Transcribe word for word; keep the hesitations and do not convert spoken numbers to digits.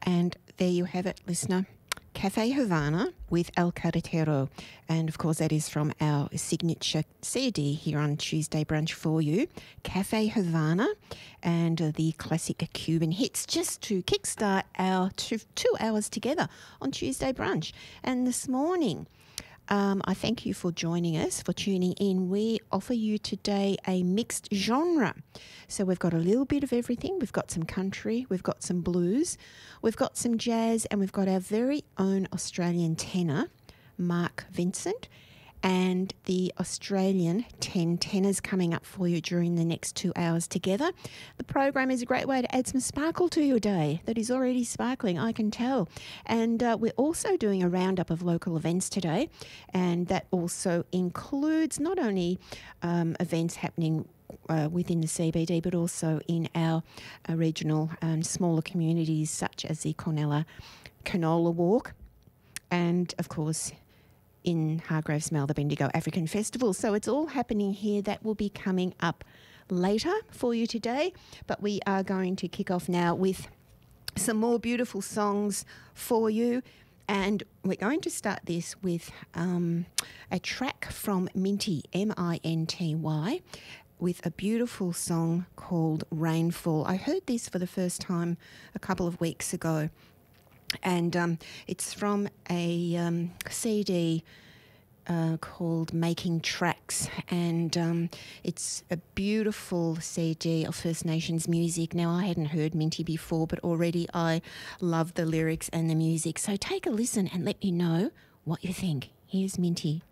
And there you have it, listener. Cafe Havana with El Carretero. And, of course, that is from our signature C D here on Tuesday Brunch for you. Cafe Havana and uh, the classic Cuban hits, just to kickstart our two, two hours together on Tuesday Brunch. And this morning, Um, I thank you for joining us, for tuning in. We offer you today a mixed genre. So we've got a little bit of everything. We've got some country, we've got some blues, we've got some jazz, and we've got our very own Australian tenor, Mark Vincent, and the Australian ten tenors coming up for you during the next two hours together. The program is a great way to add some sparkle to your day that is already sparkling, I can tell. And uh, we're also doing a roundup of local events today, and that also includes not only um, events happening Uh, within the C B D, but also in our uh, regional and smaller communities such as the Cornella Canola Walk, and of course in Hargraves Mel, the Bendigo African Festival. So it's all happening here. That will be coming up later for you today, but we are going to kick off now with some more beautiful songs for you. And we're going to start this with um, a track from Minty, M I N T Y, with a beautiful song called Rainfall. I heard this for the first time a couple of weeks ago, and um, it's from a um, C D uh, called Making Tracks, and um, it's a beautiful C D of First Nations music. Now, I hadn't heard Minty before, but already I love the lyrics and the music. So take a listen and let me know what you think. Here's Minty.